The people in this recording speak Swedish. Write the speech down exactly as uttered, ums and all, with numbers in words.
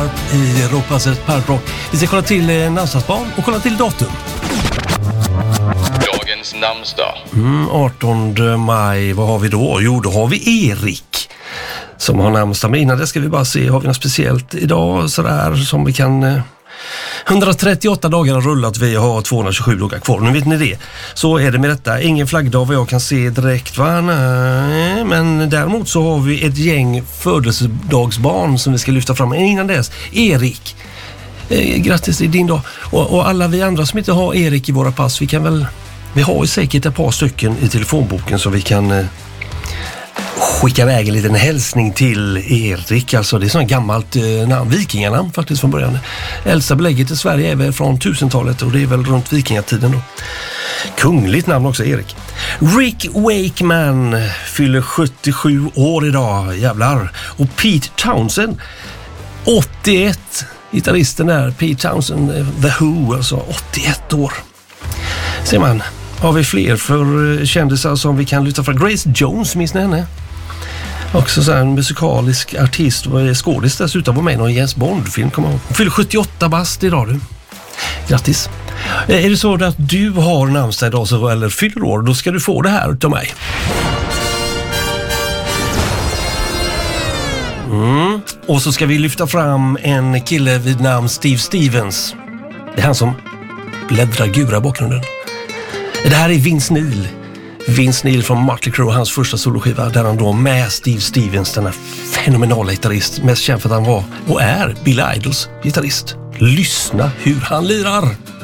Skarp i Europas parkrock. Vi ska kolla till eh, namnsdagsbarn och kolla till datum. Dagens namnsdag. Mm, artonde maj, vad har vi då? Jo, då har vi Erik som har namnsdag. Men innan det ska vi bara se, har vi något speciellt idag sådär som vi kan... Eh, hundratrettioåtta dagar har rullat, vi har tvåhundratjugosju dagar kvar. Nu vet ni det. Så är det med detta. Ingen flaggdag vad jag kan se direkt, va? Nej, men däremot så har vi ett gäng födelsedagsbarn som vi ska lyfta fram. Men innan dess, Erik. Eh, grattis i din dag. Och, och alla vi andra som inte har Erik i våra pass, vi kan väl... Vi har ju säkert ett par stycken i telefonboken så vi kan... Eh, skicka iväg en liten hälsning till Erik. Alltså det är sånt gammalt eh, namn, vikinganamn faktiskt från början. Äldsta belägget i Sverige är väl från tusentalet och det är väl runt vikingatiden då. Kungligt namn också, Erik. Rick Wakeman fyller sjuttiosju år idag, jävlar. Och Pete Townshend, åttioett, gitarristen där, Pete Townshend, The Who, alltså åttioett år. Ser man, har vi fler för kändisar som vi kan lyfta från. Grace Jones, minns ni henne? Också så här en musikalisk artist och skådis dessutom var med i någon James Bond-film. Hon fyller sjuttioåtta bast idag du. Grattis. Är det så att du har namnsdag idag så, eller fyller år, då ska du få det här utav mig. Mm. Och så ska vi lyfta fram en kille vid namn Steve Stevens. Det är han som bläddrar gura bakgrunden. Det här är Vince Neil. Vince Neil från Mötley Crüe, hans första soloskiva där han då med Steve Stevens, denna fenomenala gitarrist, mest känd för att han var och är Billy Idols gitarrist. Lyssna hur han lirar!